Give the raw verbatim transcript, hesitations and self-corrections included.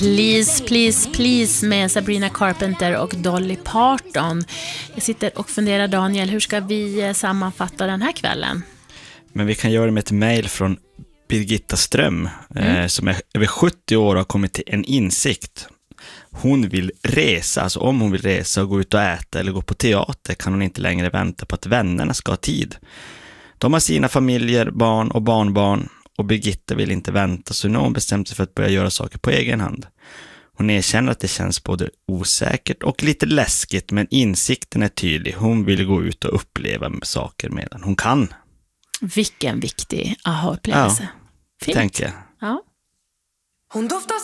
Please, please, please med Sabrina Carpenter och Dolly Parton. Jag sitter och funderar, Daniel, hur ska vi sammanfatta den här kvällen? Men vi kan göra det med ett mejl från Birgitta Ström mm. eh, som är över sjuttio år och har kommit till en insikt. Hon vill resa, alltså om hon vill resa och gå ut och äta eller gå på teater kan hon inte längre vänta på att vännerna ska ha tid. De har sina familjer, barn och barnbarn och Birgitta vill inte vänta, så nu har hon bestämt sig för att börja göra saker på egen hand. Hon erkänner att det känns både osäkert och lite läskigt, men insikten är tydlig. Hon vill gå ut och uppleva saker medan hon kan. Vilken viktig aha-upplevelse. Ja, tänker jag. Ja. Hon doftar